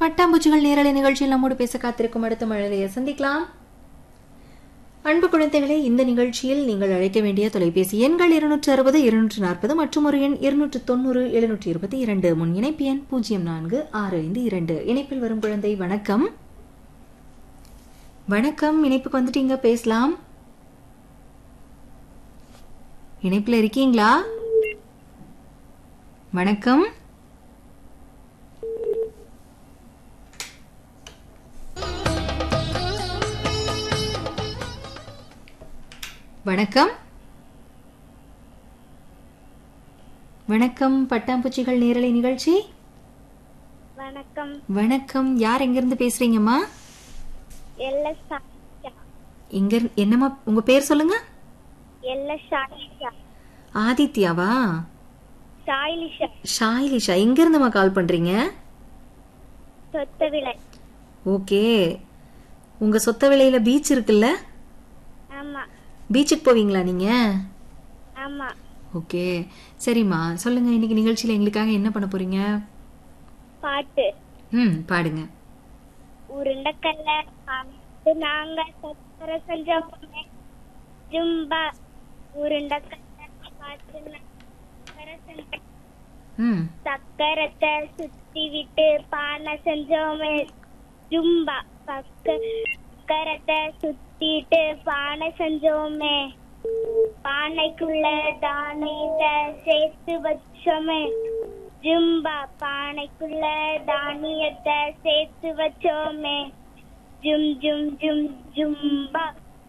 பட்டாம்பூச்சிகள் நேரலை நிகழ்ச்சியில் நம்மோடு பேச காத்திருக்கும் அடுத்த மழலையை சந்திக்கலாம். அன்பு குழந்தைகளே, இந்த நிகழ்ச்சியில் நீங்கள் அழைக்க வேண்டிய தொலைபேசி எண்கள் 260 240 மற்றும் ஒரு எண் 290 722. முன் இணைப்பு எண் 0462. இணைப்பில் வரும் குழந்தை வணக்கம். வணக்கம், இணைப்புக்கு வந்துட்டீங்க, பேசலாம். இணைப்புல இருக்கீங்களா? வணக்கம். வணக்கம். வணக்கம், பட்டாம்பூச்சிகள் நேரலை நிகழ்ச்சி. வணக்கம். வணக்கம், யார் எங்கிருந்து பேசுறீங்கம்மா? எங்க என்னம்மா உங்க பேர் சொல்லுங்க. ஆதித்யாவா? ஷாயிலிஷா. எங்க இருந்துமா கால் பண்றீங்க? சொத்தவிளை. ஓகே, உங்க சொத்தவிளையில பீச் இருக்குல்ல? ஆமா. பீச்சுக்கு போவீங்களா நீங்க? ஆமா. ஓகே, சரிம்மா, சொல்லுங்க, இன்னைக்கு நிகழ்ச்சியில எங்களுக்காக என்ன பண்ண போறீங்க? பாட்டு. பாடுங்க. உருண்டக்கல்ல நாங்க சக்கர செஞ்சோமே ஜும்பா. உருண்டக்கல்ல சக்கரத்தை சுத்தி விட்டு பானை செஞ்சோமே ஜும்பா. சக்கரத்தை சுத்திட்டு பானை செஞ்சோமே. பானைக்குள்ள தானியத்தை சேர்த்து வச்சோமே ஜும்பா. பானைக்குள்ள தானியத்தை சேர்த்து வச்சோமே ஜும் ஜும் ஜும் ஜும்பா.